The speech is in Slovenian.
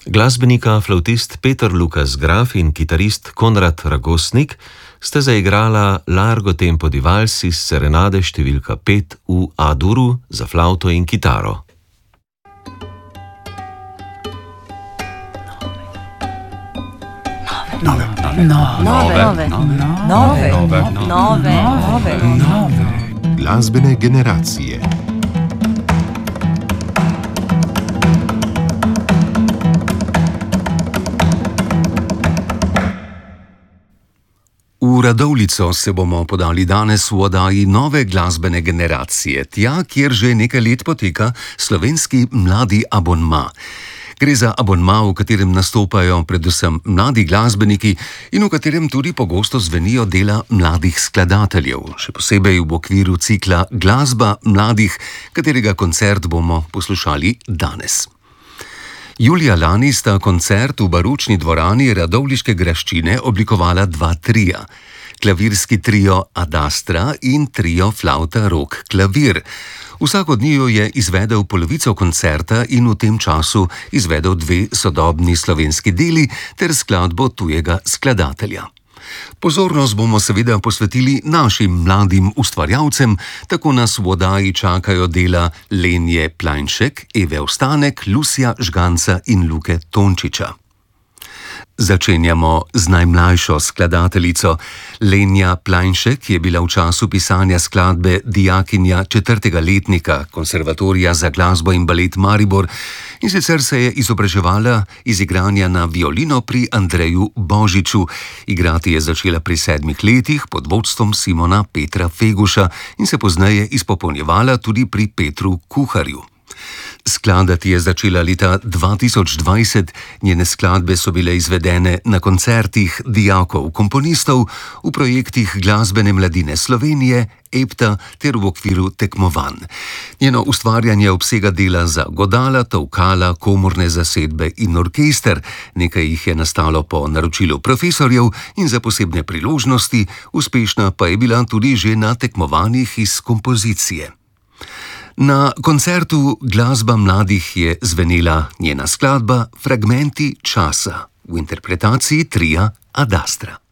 Glasbenika, flavtist Peter Lukas Graf in kitarist Konrad Ragosnik sta zaigrala Largo tempo di vals iz serenade številka 5 v A-duru za flavto in kitaro. Nove. Glasbene generacije. V Radovljico se bomo podali danes v oddaji Nove glasbene generacije, tja, kjer že nekaj let poteka slovenski mladi abonma. Gre za abonma, v katerem nastopajo predvsem mladi glasbeniki in v katerem tudi pogosto zvenijo dela mladih skladateljev, še posebej v okviru cikla Glasba mladih, katerega koncert bomo poslušali danes. Julija lani sta koncert v baročni dvorani Radovljiške graščine oblikovala dva tria. Klavirski trio Adastra in trio Flavta Rok Klavir. Vsak od njiju je izvedel polovico koncerta in v tem času izvedel dve sodobni slovenski deli ter skladbo tujega skladatelja. Pozornost bomo seveda posvetili našim mladim ustvarjalcem, tako nas v oddaji čakajo dela Lenje Plajnšek, Eve Ostanek, Lusija Žganca in Luke Tončiča. Začenjamo z najmlajšo skladateljico. Lenja Plajnšek je bila v času pisanja skladbe dijakinja 4. letnika Konservatorija za glasbo in balet Maribor in sicer se je izobraževala iz igranja na violino pri Andreju Božiču. Igrati je začela pri 7 letih pod vodstvom Simona Petra Feguša in se pozneje izpopolnjevala tudi pri Petru Kuharju. Skladati je začela leta 2020, njene skladbe so bile izvedene na koncertih dijakov komponistov, v projektih Glasbene mladine Slovenije, EPTA ter v okviru tekmovanj. Njeno ustvarjanje obsega dela za godala, tolkala, komorne zasedbe in orkester, nekaj jih je nastalo po naročilu profesorjev in za posebne priložnosti, uspešna pa je bila tudi že na tekmovanjih iz kompozicije. Na koncertu Glasba mladih je zvenela njena skladba Fragmenti časa v interpretaciji tria Adastra.